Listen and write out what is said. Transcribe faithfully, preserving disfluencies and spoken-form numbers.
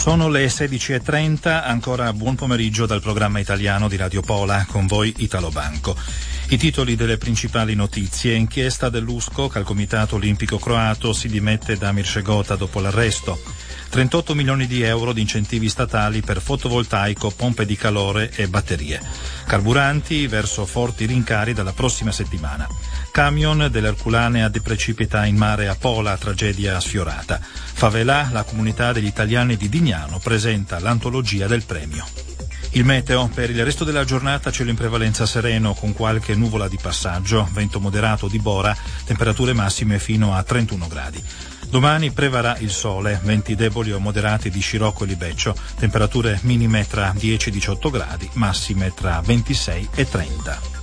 Sono le sedici e trenta, ancora buon pomeriggio dal programma italiano di Radio Pola, con voi Italo Banco. I titoli delle principali notizie: inchiesta dell'U S C O che al Comitato Olimpico Croato si dimette Damir Šegota dopo l'arresto. trentotto milioni di euro di incentivi statali per fotovoltaico, pompe di calore e batterie. Carburanti verso forti rincari dalla prossima settimana. Camion dell'Erculanea deprecipita in mare a Pola, tragedia sfiorata. Favelà, la comunità degli italiani di Dignano presenta l'antologia del premio. Il meteo: per il resto della giornata cielo in prevalenza sereno con qualche nuvola di passaggio, vento moderato di Bora, temperature massime fino a trentuno gradi. Domani prevarrà il sole, venti deboli o moderati di Scirocco e Libeccio, temperature minime tra dieci e diciotto gradi, massime tra ventisei e trenta.